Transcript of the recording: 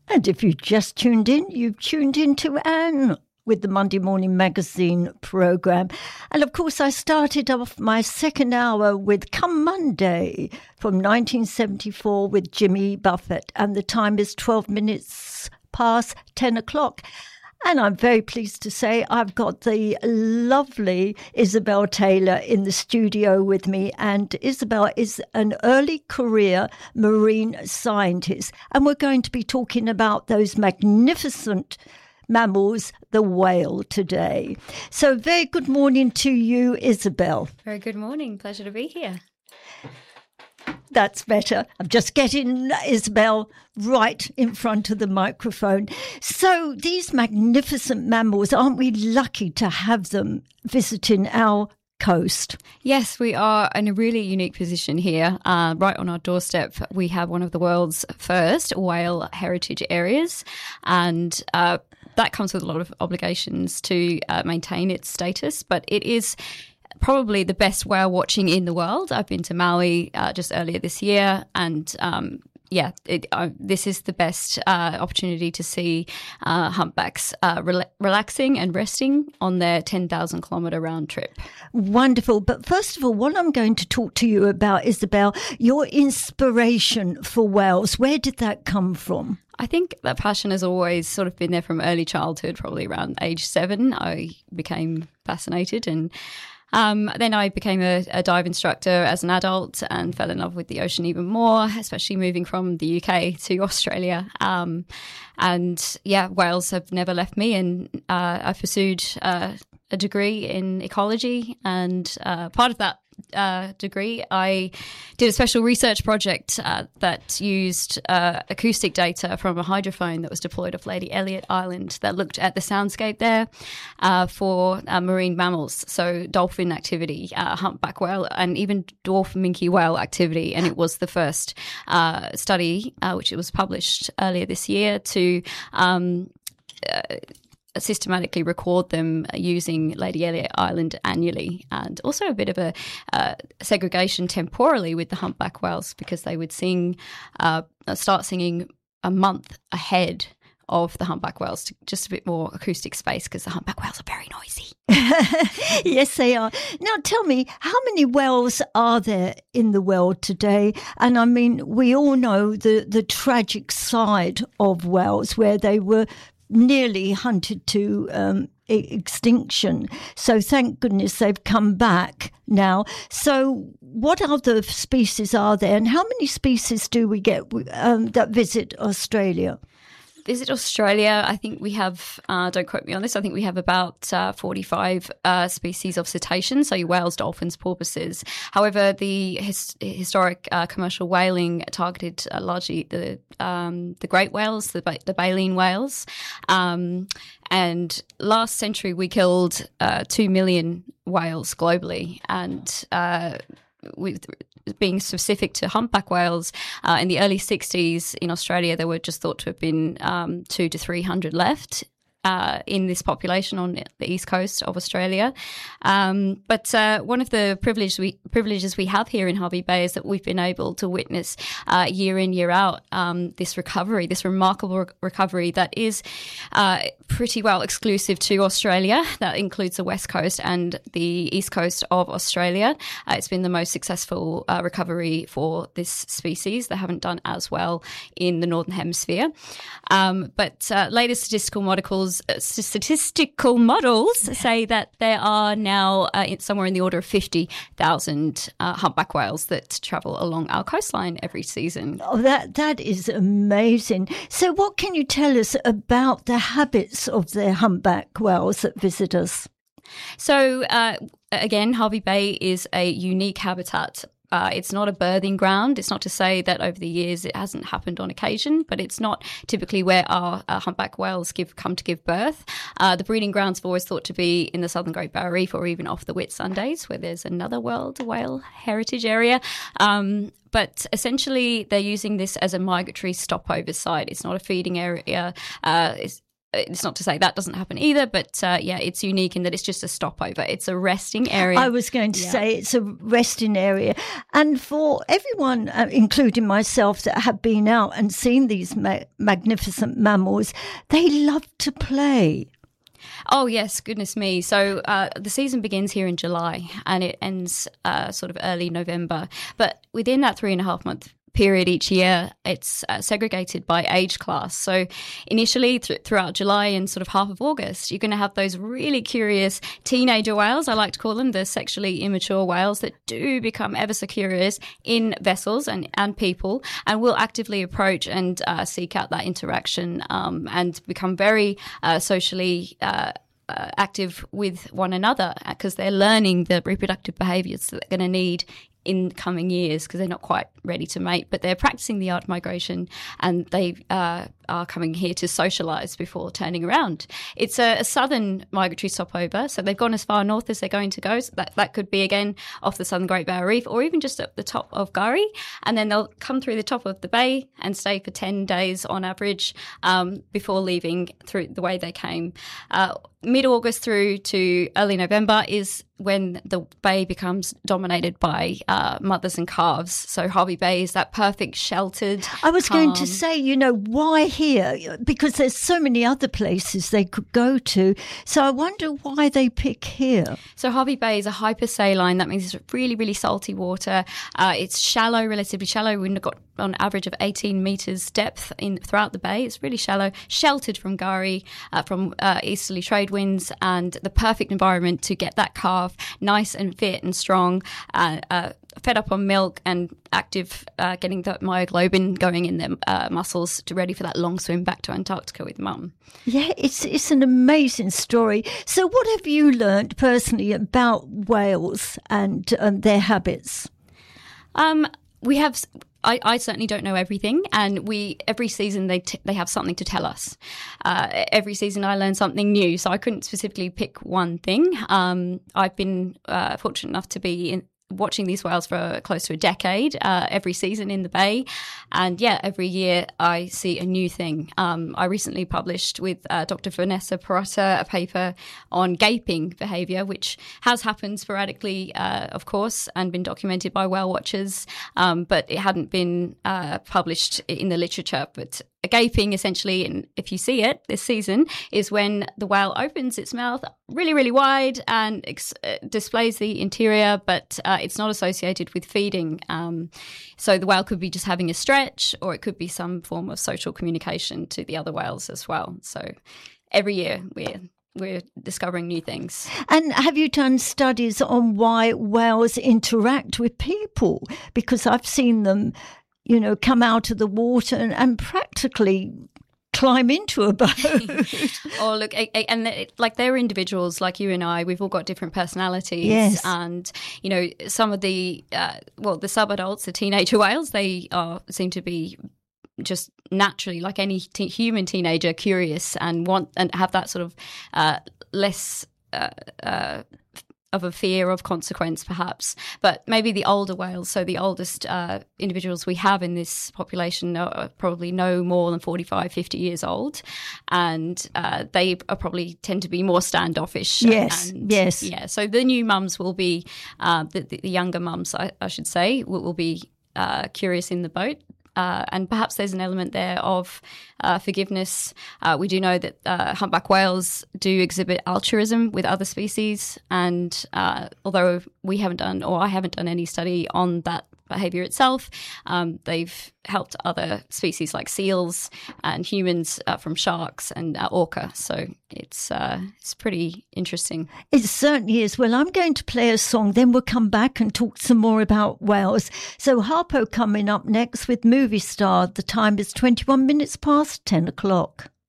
And if you just tuned in, you've tuned in to Anne with the Monday Morning Magazine programme. And of course, I started off my second hour with Come Monday from 1974 with Jimmy Buffett. And the time is 12 minutes past 10 o'clock. And I'm very pleased to say I've got the lovely Isabel Taylor in the studio with me. And Isabel is an early career marine scientist. And we're going to be talking about those magnificent mammals, the whale, today. So very good morning to you, Isabel. Very good morning. Pleasure to be here. That's better. I'm just getting Isabel right in front of the microphone. So these magnificent mammals, aren't we lucky to have them visiting our coast? Yes, we are in a really unique position here. Right on our doorstep, we have one of the world's first whale heritage areas, and that comes with a lot of obligations to maintain its status, but it is probably the best whale watching in the world. I've been to Maui just earlier this year, and this is the best opportunity to see humpbacks relaxing and resting on their 10,000 kilometre round trip. Wonderful. But first of all, what I'm going to talk to you about, Isabel, your inspiration for whales. Where did that come from? I think that passion has always sort of been there from early childhood, probably around age 7. I became fascinated, and then I became a dive instructor as an adult and fell in love with the ocean even more, especially moving from the UK to Australia. Whales have never left me, and I pursued a degree in ecology, and part of that degree, I did a special research project that used acoustic data from a hydrophone that was deployed off Lady Elliot Island that looked at the soundscape there for marine mammals, so dolphin activity, humpback whale, and even dwarf minke whale activity. And it was the first study, which it was published earlier this year, to systematically record them using Lady Elliot Island annually, and also a bit of a segregation temporally with the humpback whales, because they would start singing a month ahead of the humpback whales, to just a bit more acoustic space, because the humpback whales are very noisy. Yes, they are. Now, tell me, how many whales are there in the world today? And I mean, we all know the tragic side of whales, where they were nearly hunted to extinction. So thank goodness they've come back now. So what other species are there, and how many species do we get that visit Australia? Visit Australia, I think we have, don't quote me on this, I think we have about 45 species of cetaceans, so your whales, dolphins, porpoises. However, the historic commercial whaling targeted largely the great whales, the baleen whales. And last century we killed 2 million whales globally, and with being specific to humpback whales, in the early 60s in Australia, there were just thought to have been 200 to 300 left in this population on the east coast of Australia. But one of the privileges we have here in Hervey Bay is that we've been able to witness year in, year out this remarkable recovery that is pretty well exclusive to Australia. That includes the west coast and the east coast of Australia. It's been the most successful recovery for this species. They haven't done as well in the Northern Hemisphere. But latest statistical models say that there are now somewhere in the order of 50,000 humpback whales that travel along our coastline every season. Oh, that is amazing. So what can you tell us about the habits of the humpback whales that visit us? So again, Hervey Bay is a unique habitat. It's not a birthing ground. It's not to say that over the years it hasn't happened on occasion, but it's not typically where our humpback whales come to give birth. The breeding grounds have always thought to be in the Southern Great Barrier Reef, or even off the Whitsundays, where there's another world whale heritage area. But essentially, they're using this as a migratory stopover site. It's not a feeding area. it's not to say that doesn't happen either, but it's unique in that it's just a stopover. It's a resting area. I was going to say it's a resting area. And for everyone, including myself, that have been out and seen these magnificent mammals, they love to play. Oh, yes, goodness me. So the season begins here in July and it ends sort of early November. But within that 3.5-month period each year, it's segregated by age class. So initially throughout July and sort of half of August, you're going to have those really curious teenager whales, I like to call them, the sexually immature whales that do become ever so curious in vessels and people, and will actively approach and seek out that interaction and become very socially active with one another because they're learning the reproductive behaviours that they're going to need in coming years because they're not quite ready to mate, but they're practicing the art of migration and they are coming here to socialise before turning around. It's a southern migratory stopover, so they've gone as far north as they're going to go. So that could be, again, off the southern Great Barrier Reef or even just at the top of Gari, and then they'll come through the top of the bay and stay for 10 days on average before leaving through the way they came. Mid-August through to early November is when the bay becomes dominated by mothers and calves. So Hervey Bay is that perfect sheltered. I was going to say, why here? Because there's so many other places they could go to. So I wonder why they pick here. So Hervey Bay is a hypersaline. That means it's really, really salty water. It's shallow, relatively shallow. We've got on average of 18 metres depth throughout the bay. It's really shallow, sheltered from Gari, from easterly trade winds, and the perfect environment to get that calf nice and fit and strong, fed up on milk and active, getting the myoglobin going in their muscles to ready for that long swim back to Antarctica with mum. Yeah, it's an amazing story. So what have you learned personally about whales and their habits? We have... I certainly don't know everything, and every season they have something to tell us. Every season I learn something new, so I couldn't specifically pick one thing. I've been fortunate enough to be watching these whales for close to a decade, every season in the bay. And every year I see a new thing. I recently published with Dr. Vanessa Perotta a paper on gaping behaviour, which has happened sporadically, of course, and been documented by whale watchers, but it hadn't been published in the literature. But gaping, essentially, and if you see it this season, is when the whale opens its mouth really, really wide and displays the interior, but it's not associated with feeding. So the whale could be just having a stretch, or it could be some form of social communication to the other whales as well. So every year we're discovering new things. And have you done studies on why whales interact with people? Because I've seen them come out of the water and practically climb into a boat. Oh, look, and like they're individuals like you and I. We've all got different personalities. Yes. And, some of the, the subadults, the teenager whales, they seem to be just naturally, like any human teenager, curious and want and have that sort of less of a fear of consequence, perhaps. But maybe the older whales, so the oldest individuals we have in this population are probably no more than 45, 50 years old. And they are probably tend to be more standoffish. Yes, yes. Yeah, so the new mums will be, the younger mums, I should say, will be curious in the boat. And perhaps there's an element there of forgiveness. We do know that humpback whales do exhibit altruism with other species, and although I haven't done any study on that behaviour itself, they've helped other species like seals and humans from sharks and orca. So it's pretty interesting. It certainly is. Well, I'm going to play a song, then we'll come back and talk some more about whales. So Harpo coming up next with Movie Star. The time is 21 minutes past 10 o'clock.